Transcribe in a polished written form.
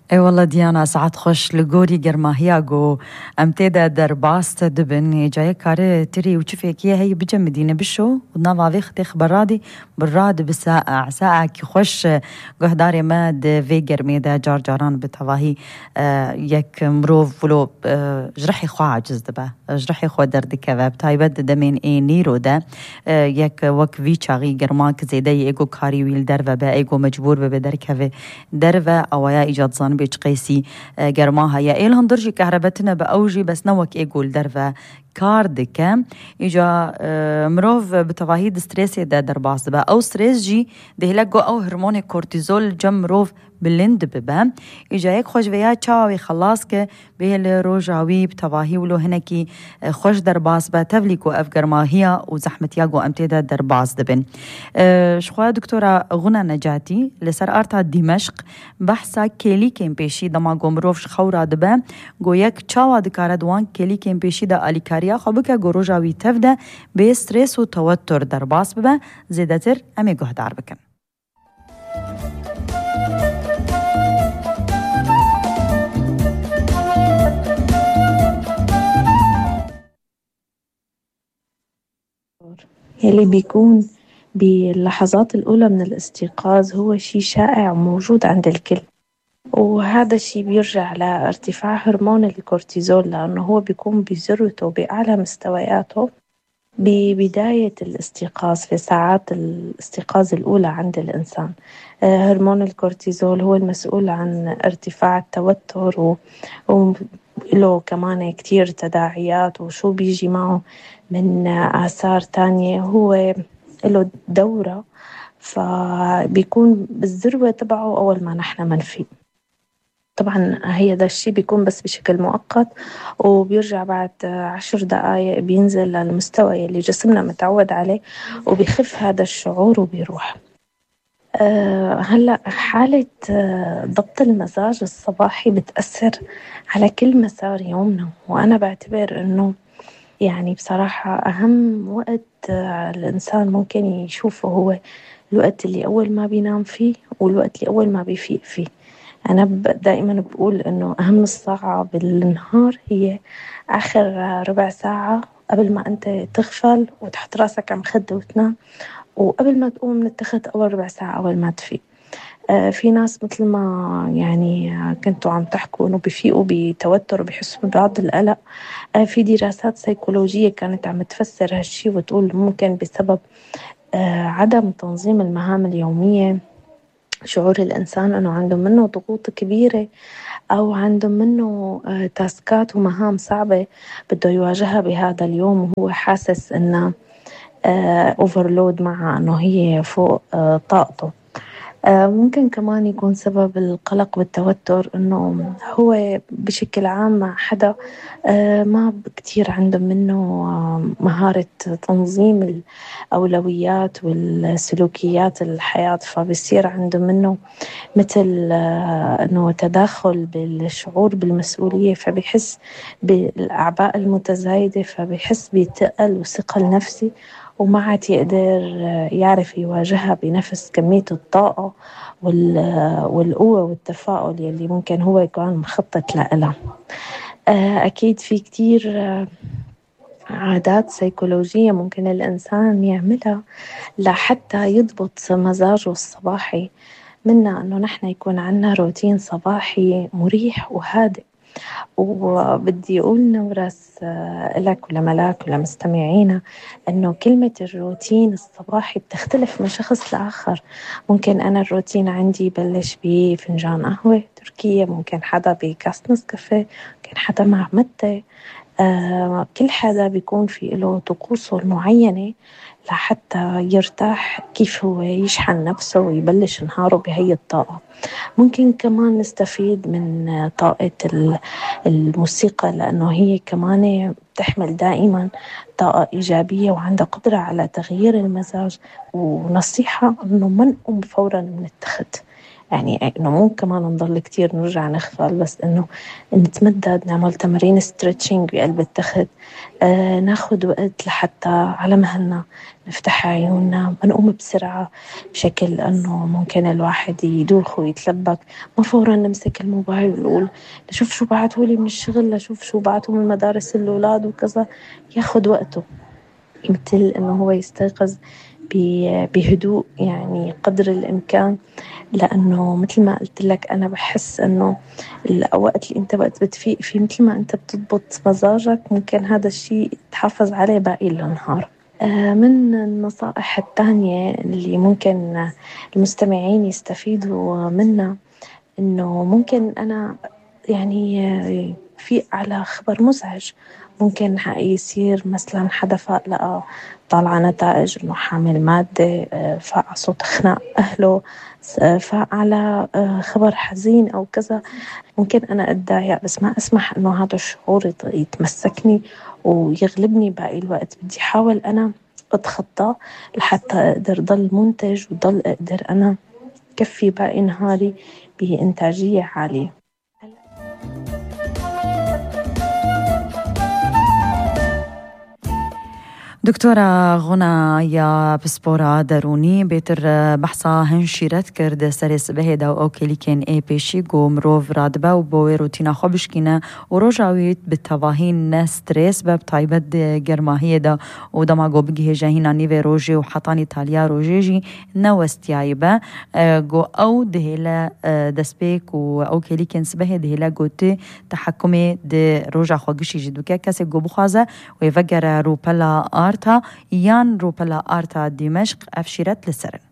اي والله ديانا ساعات خوش لغوري جرماهياغو امتيدا درباست دبن جاي كاري تري وشفيك هي بجا مدينة بشو ونافا فيختي خبرادي بالراد بساعة ساعة كي خوش قهداري ماد في جرميدا جار جاران بتواهي يك مروف ولو جرحي خو عاجز دبا جرحي خو درد كباب تايبد دمين اي نيرو دا يك وك في شاغي جرماك زيدي ايغو كاري ويل درفا با ايغو مجبور ببدر كفي درفا او يا ايجاد زان بيج قيسي جرماها يا إلهم درجي كهربتنا بأوجي بس نوك يقول درفا كاردك إجا مروف بتواهيد ستريسي دا درباس با أو ستريس جي دهلقو أو هرمون كورتيزول جم مروف بلند ببا إجا يك خوش ويا چاوي خلاص كه بهل روجاوي بتواهي ولو هنكي خوش درباس با تفليكو أفجرماهيا وزحمة ياغو أمتدا درباس دبن شخوا دكتورة غنى نجاتي لسر أرتا دمشق بحثا كيلي كين بيشي دما گمروف شخورا دبا گو يك چاوا دكارا دوان كيلي كين بيشي دا أليكاريا خبكا گو روجاوي تفدا بي ستريس و توتر درباس ببا زيدتر أمي گهدار بكن يلي بيكون باللحظات الأولى من الاستيقاظ هو شيء شائع وموجود عند الكل، وهذا الشيء بيرجع لارتفاع هرمون الكورتيزول لأنه هو بيكون بذروته بأعلى مستوياته ببداية الاستيقاظ في ساعات الاستيقاظ الأولى عند الإنسان. هرمون الكورتيزول هو المسؤول عن ارتفاع التوتر وله كمان كتير تداعيات وشو بيجي معه من آثار تانية. هو له دورة فبيكون بالذروة تبعه أول ما نحن منفي. طبعا هي ده الشيء بيكون بس بشكل مؤقت وبيرجع بعد 10 دقايق بينزل للمستوى اللي جسمنا متعود عليه وبيخف هذا الشعور وبيروح. هلأ حالة ضبط المزاج الصباحي بتأثر على كل مسار يومنا، وأنا بعتبر أنه يعني بصراحة أهم وقت الإنسان ممكن يشوفه هو الوقت اللي أول ما بينام فيه والوقت اللي أول ما بيفيق فيه. أنا دائما بقول أنه أهم الساعة بالنهار هي آخر ربع ساعة قبل ما أنت تغفل وتحط راسك على مخدة وتنام، وقبل ما تقوم من التخت أول ربع ساعة أول ما تفيق. في ناس مثل ما يعني كنتوا عم تحكوا أنه بيفيقوا بتوتر وبيحسوا ببعض القلق. في دراسات سيكولوجية كانت عم تفسر هالشي وتقول ممكن بسبب عدم تنظيم المهام اليومية، شعور الإنسان أنه عنده منه ضغوط كبيرة أو عنده منه تاسكات ومهام صعبة بده يواجهها بهذا اليوم وهو حاسس أنه overload مع أنه هي فوق طاقته. ممكن كمان يكون سبب القلق والتوتر أنه هو بشكل عام مع حدا ما كتير عنده منه مهارة تنظيم الأولويات والسلوكيات الحياة، فبصير عنده منه مثل أنه تداخل بالشعور بالمسؤولية، فبيحس بالأعباء المتزايدة، فبيحس بثقل وثقل نفسي وما عاد يقدر يعرف يواجهها بنفس كمية الطاقة والقوة والتفاؤل يلي ممكن هو يكون مخطط لها. أكيد في كتير عادات سيكولوجية ممكن الإنسان يعملها لحتى يضبط مزاجه الصباحي، منها أنه نحن يكون عنا روتين صباحي مريح وهادئ. وبدي أقول نورس لك ولملاك ولمستمعينا أنه كلمة الروتين الصباحي بتختلف من شخص لآخر. ممكن أنا الروتين عندي يبلش بفنجان قهوة تركية، ممكن حدا بكاس نسكافيه، ممكن حدا مع متى. كل حدا بيكون في له طقوسه المعينة لحتى يرتاح كيف هو يشحن نفسه ويبلش نهاره بهي الطاقة. ممكن كمان نستفيد من طاقة الموسيقى لأنه هي كمان تحمل دائما طاقة إيجابية وعندها قدرة على تغيير المزاج. ونصيحة أنه ما نقوم فورا من التخت، يعني إنه مو كمان نضل كتير نرجع نغفل، بس إنه نتمدد، نعمل تمارين ستريتشنج بقلب التخت، ناخد وقت لحتى على مهلنا نفتح عيوننا، ما نقوم بسرعة بشكل أنه ممكن الواحد يدوخ ويتلبك، ما فورا نمسك الموبايل ونقول لشوف شو بعتولي من الشغل، لشوف شو بعتوا من مدارس الأولاد وكذا. ياخد وقته، مثل إنه هو يستيقظ بهدوء يعني قدر الإمكان، لأنه مثل ما قلت لك أنا بحس إنه الوقت اللي أنت وقت بتفيق فيه مثل ما أنت بتضبط مزاجك، ممكن هذا الشيء تحافظ عليه باقي النهار. من النصائح التانية اللي ممكن المستمعين يستفيدوا منها، إنه ممكن أنا يعني في على خبر مزعج ممكن يصير، مثلا حدا فاق لقى طالعة نتائج إنه حامل مادة، فاق على صوت خناق أهله، فاق على خبر حزين أو كذا، ممكن أنا أتضايق، بس ما أسمح إنه هذا الشعور يتمسكني ويغلبني باقي الوقت. بدي أحاول أنا أتخطى لحتى أقدر ضل منتج وضل أقدر أنا كفي باقي نهاري بإنتاجية عالية. دكتورة غنايا بسپورا درونی بیتر بحثا هنشیرت کرد سر سبه دا او کلیکن ای پیشی گو مروف رادبه و بوی روتینا خوبش کنه و روژاویت بتواهین نستریس بب طایبت گرماهی دا و دما گو بگیه جهینا نیوه روژی و حطانی تالیا روژی جی نوستیای با گو او دهیلا دسپیک و او کلیکن سبه دهیلا گو تی تحکمی ده روژا خوگشی جدو که کسی گو بخوازه و یفگر روپلا آرتا یان روپلا آرتا دمشق افشیرت لسرن.